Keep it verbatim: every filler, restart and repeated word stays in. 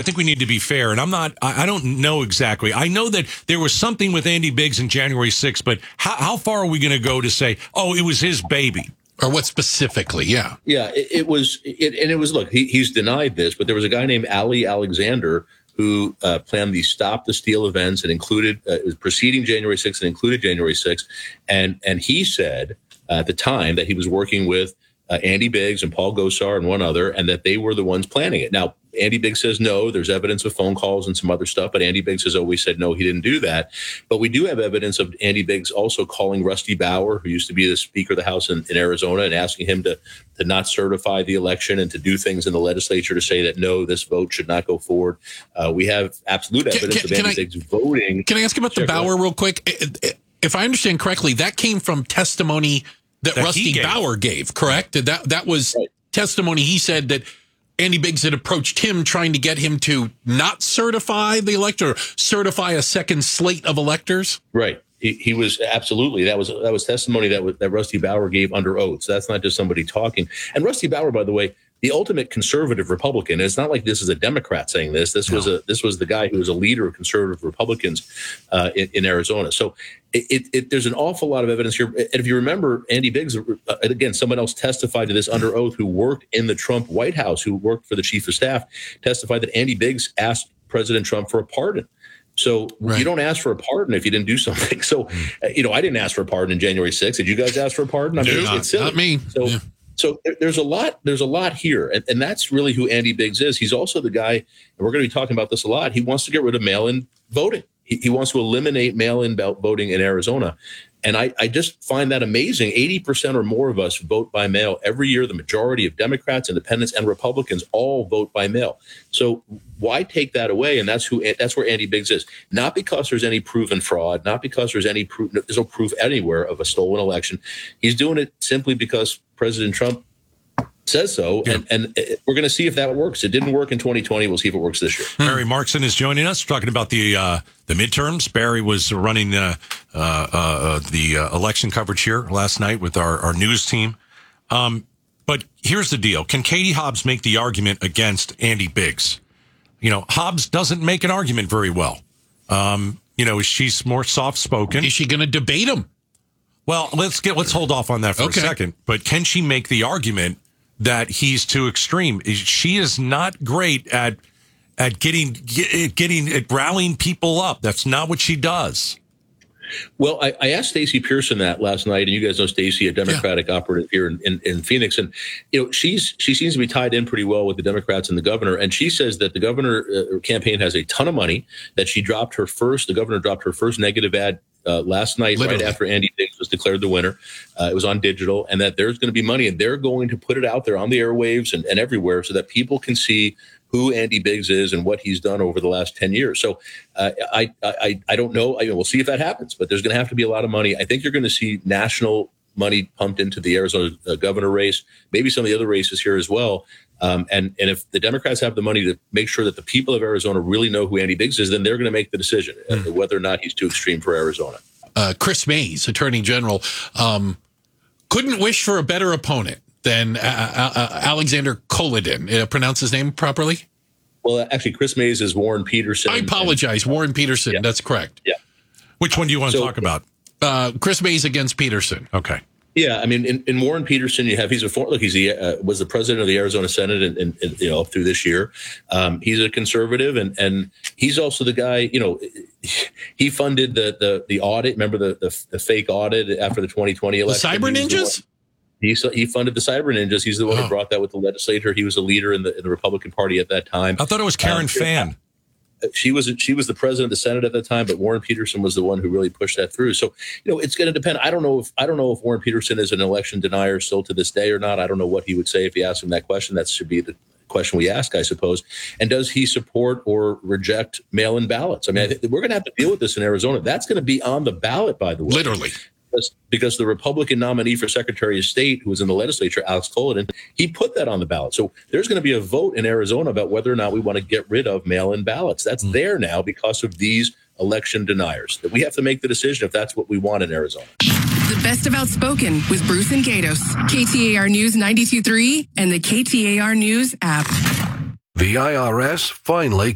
think we need to be fair, and I'm not. I, I don't know exactly. I know that there was something with Andy Biggs in January sixth, but how, how far are we going to go to say, oh, it was his baby? Or what specifically? Yeah. Yeah, it, it was, it, and it was, look, he, he's denied this, but there was a guy named Ali Alexander who uh, planned the Stop the Steal events and included, uh, it was preceding January sixth and included January sixth. And, and he said uh, at the time that he was working with uh, Andy Biggs and Paul Gosar and one other, and that they were the ones planning it. Now, Andy Biggs says no, there's evidence of phone calls and some other stuff, but Andy Biggs has always said no, he didn't do that. But we do have evidence of Andy Biggs also calling Rusty Bauer, who used to be the Speaker of the House in, in Arizona, and asking him to, to not certify the election and to do things in the legislature to say that, no, this vote should not go forward. Uh, we have absolute evidence can, can, of Andy I, Biggs voting. Can I ask about the Bauer real quick? If I understand correctly, that came from testimony that, that Rusty gave. Bauer gave, correct? That, that was right. testimony. He said that Andy Biggs had approached him trying to get him to not certify the elector, certify a second slate of electors. Right. He, he was absolutely that was that was testimony that was, that Rusty Bauer gave under oath. So that's not just somebody talking. And Rusty Bauer, by the way, the ultimate conservative Republican. It's not like this is a Democrat saying this. This no. was a this was the guy who was a leader of conservative Republicans uh, in, in Arizona. So it, it, it, there's an awful lot of evidence here. And if you remember, Andy Biggs, uh, again, someone else testified to this under oath who worked in the Trump White House, who worked for the chief of staff, testified that Andy Biggs asked President Trump for a pardon. So right. you don't ask for a pardon if you didn't do something. So, uh, you know, I didn't ask for a pardon in January sixth. Did you guys ask for a pardon? I mean, not, it's silly. Not me. So. Yeah. So there's a lot. There's a lot here, and, and that's really who Andy Biggs is. He's also the guy, and we're going to be talking about this a lot. He wants to get rid of mail-in voting. He, he wants to eliminate mail-in voting in Arizona, and I, I just find that amazing. eighty percent or more of us vote by mail every year. The majority of Democrats, Independents, and Republicans all vote by mail. So why take that away? And that's who. That's where Andy Biggs is. Not because there's any proven fraud. Not because there's any proof. There's no proof anywhere of a stolen election. He's doing it simply because President Trump says so, yeah. and, and we're going to see if that works. It didn't work in twenty twenty. We'll see if it works this year. Barry Markson is joining us, talking about the uh, the midterms. Barry was running uh, uh, uh, the uh, election coverage here last night with our, our news team. Um, but here's the deal. Can Katie Hobbs make the argument against Andy Biggs? You know, Hobbs doesn't make an argument very well. Um, you know, she's more soft-spoken. Is she going to debate him? Well, let's get let's hold off on that for okay. a second. But can she make the argument that he's too extreme? She is not great at at getting getting at rallying people up. That's not what she does. Well, I, I asked Stacey Pearson that last night, and you guys know Stacey, a Democratic yeah. operative here in, in, in Phoenix, and you know she's she seems to be tied in pretty well with the Democrats and the governor. And she says that the governor uh, campaign has a ton of money. That she dropped her first. The governor dropped her first negative ad Uh, last night, Literally. right after Andy Biggs was declared the winner. Uh, it was on digital, and that there's going to be money, and they're going to put it out there on the airwaves and, and everywhere so that people can see who Andy Biggs is and what he's done over the last ten years. So uh, I, I I don't know. I mean, we'll see if that happens, but there's going to have to be a lot of money. I think you're going to see national money pumped into the Arizona uh, governor race, maybe some of the other races here as well. Um, and, and if the Democrats have the money to make sure that the people of Arizona really know who Andy Biggs is, then they're going to make the decision mm. uh, whether or not he's too extreme for Arizona. Uh, Chris Mays, Attorney General, um, couldn't wish for a better opponent than uh, uh, Alexander Kolodin. Uh, pronounce his name properly? Well, actually, Chris Mays is Warren Peterson. I apologize. And, Warren Peterson. Yeah. That's correct. Yeah. Which one do you want to so, talk about? Uh, Chris Mays against Peterson. Okay. Yeah, I mean, in, in Warren Peterson, you have he's a former, look, he's the, uh, was the president of the Arizona Senate, and, and, and you know through this year, um, he's a conservative, and and he's also the guy. You know, he funded the the the audit. Remember the the, the fake audit after the twenty twenty election. The cyber ninjas. He he funded the cyber ninjas. He's the one oh. who brought that with the legislature. He was a leader in the in the Republican Party at that time. I thought it was Karen um, Fann. She was she was the president of the Senate at the time, but Warren Peterson was the one who really pushed that through. So, you know, it's going to depend. I don't know if I don't know if Warren Peterson is an election denier still to this day or not. I don't know what he would say if you asked him that question. That should be the question we ask, I suppose. And does he support or reject mail-in ballots? I mean, I think we're going to have to deal with this in Arizona. That's going to be on the ballot, by the way. Literally. Because, because the Republican nominee for Secretary of State, who was in the legislature, Alex Kolodin, he put that on the ballot. So there's going to be a vote in Arizona about whether or not we want to get rid of mail-in ballots. That's mm. there now because of these election deniers. That we have to make the decision if that's what we want in Arizona. The best of Outspoken with Bruce and Gatos. K T A R News ninety-two point three and the K T A R News app. The I R S finally